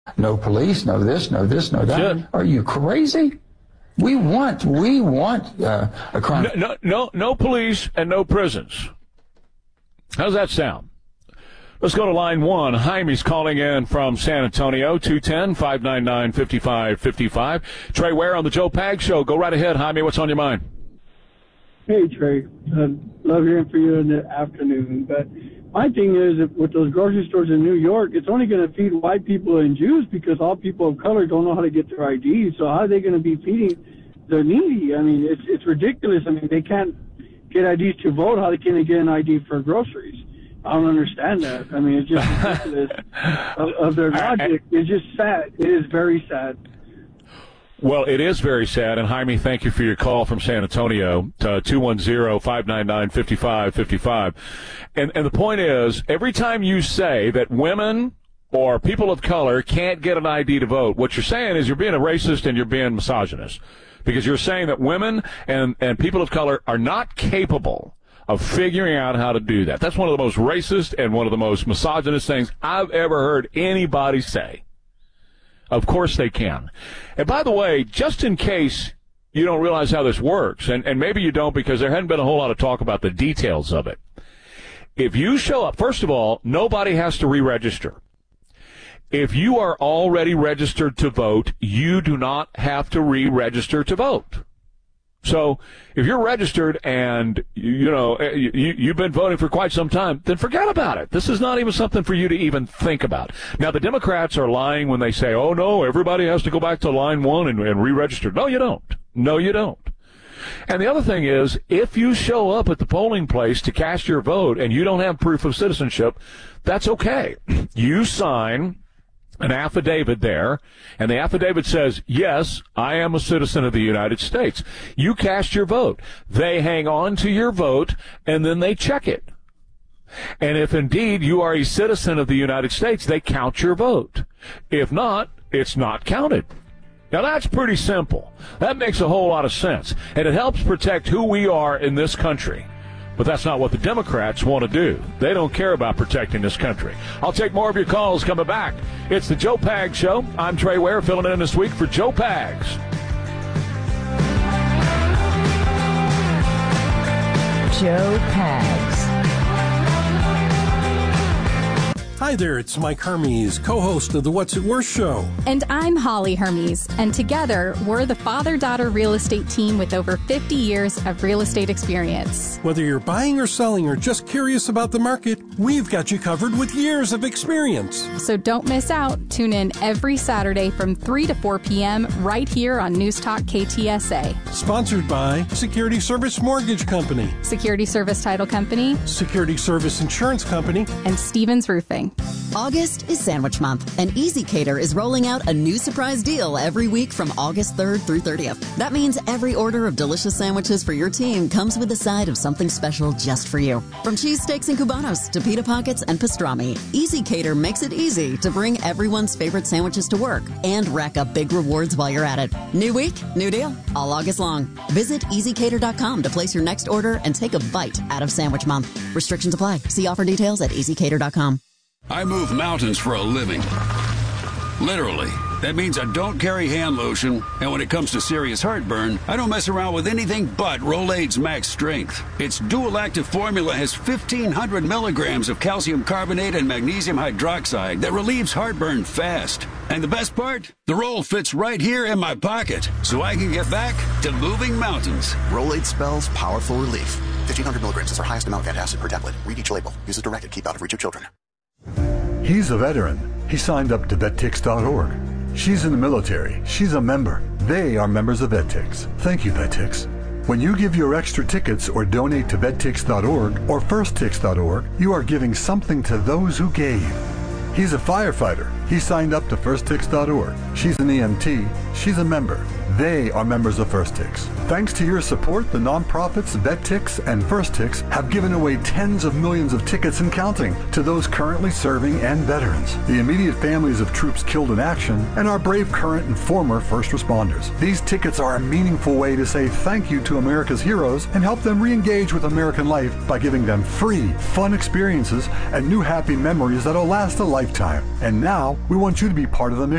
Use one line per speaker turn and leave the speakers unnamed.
No police, no this, no this, no that.
Shit.
Are you crazy? We want a crime.
No police and no prisons. How's that sound? Let's go to line one. Jaime's calling in from San Antonio, 210-599-5555. Trey Ware on the Joe Pags Show. Go right ahead, Jaime. What's on your mind?
Hey, Trey. Love hearing from you in the afternoon. But my thing is, with those grocery stores in New York, it's only going to feed white people and Jews because all people of color don't know how to get their IDs. So how are they going to be feeding the needy? I mean, it's ridiculous. I mean, they can't get IDs to vote. How can they get an ID for groceries? I don't understand that. I mean, it's just ridiculous of their logic. It's just sad. It is very sad.
Well, it is very sad, and Jaime, thank you for your call from San Antonio to 210-599-5555. And the point is, every time you say that women or people of color can't get an ID to vote, what you're saying is you're being a racist and you're being misogynist, because you're saying that women and people of color are not capable of figuring out how to do that. That's one of the most racist and one of the most misogynist things I've ever heard anybody say. Of course they can. And by the way, just in case you don't realize how this works, and maybe you don't because there hadn't been a whole lot of talk about the details of it. If you show up, first of all, nobody has to re-register. If you are already registered to vote, you do not have to re-register to vote. So if you're registered and, you've been voting for quite some time, then forget about it. This is not even something for you to even think about. Now, the Democrats are lying when they say, oh, no, everybody has to go back to line one and re-register. No, you don't. No, you don't. And the other thing is, if you show up at the polling place to cast your vote and you don't have proof of citizenship, that's okay. You sign an affidavit there, and the affidavit says, yes, I am a citizen of the United States. You cast your vote. They hang on to your vote, and then they check it. And if indeed you are a citizen of the United States, they count your vote. If not, it's not counted. Now, that's pretty simple. That makes a whole lot of sense, and it helps protect who we are in this country. But that's not what the Democrats want to do. They don't care about protecting this country. I'll take more of your calls coming back. It's the Joe Pags Show. I'm Trey Ware, filling in this week for Joe Pags.
Joe Pags.
Hi there, it's Mike Hermes, co-host of the What's It Worth show.
And I'm Holly Hermes, and together we're the father-daughter real estate team with over 50 years of real estate experience.
Whether you're buying or selling or just curious about the market, we've got you covered with years of experience.
So don't miss out. Tune in every Saturday from 3 to 4 p.m. right here on News Talk KTSA.
Sponsored by Security Service Mortgage Company,
Security Service Title Company,
Security Service Insurance Company,
and Stevens Roofing.
August is Sandwich Month, and EasyCater is rolling out a new surprise deal every week from August 3rd through 30th. That means every order of delicious sandwiches for your team comes with a side of something special just for you. From cheesesteaks and cubanos to pita pockets and pastrami, EasyCater makes it easy to bring everyone's favorite sandwiches to work and rack up big rewards while you're at it. New week, new deal, all August long. Visit EasyCater.com to place your next order and take a bite out of Sandwich Month. Restrictions apply. See offer details at EasyCater.com.
I move mountains for a living. Literally. That means I don't carry hand lotion, and when it comes to serious heartburn, I don't mess around with anything but Rolaids Max Strength. Its dual-active formula has 1,500 milligrams of calcium carbonate and magnesium hydroxide that relieves heartburn fast. And the best part? The roll fits right here in my pocket, so I can get back to moving mountains.
Rolaids spells powerful relief. 1,500 milligrams is our highest amount of antacid per tablet. Read each label. Use as directed. Keep out of reach of children.
He's a veteran. He signed up to VetTix.org. She's in the military. She's a member. They are members of VetTix. Thank you, VetTix. When you give your extra tickets or donate to VetTix.org or FirstTix.org, you are giving something to those who gave. He's a firefighter. He signed up to FirstTix.org. She's an EMT. She's a member. They are members of FirstTix. Thanks to your support, the nonprofits VetTix and FirstTix have given away tens of millions of tickets and counting to those currently serving and veterans, the immediate families of troops killed in action, and our brave current and former first responders. These tickets are a meaningful way to say thank you to America's heroes and help them re-engage with American life by giving them free, fun experiences and new happy memories that'll last a lifetime. And now, we want you to be part of the mission.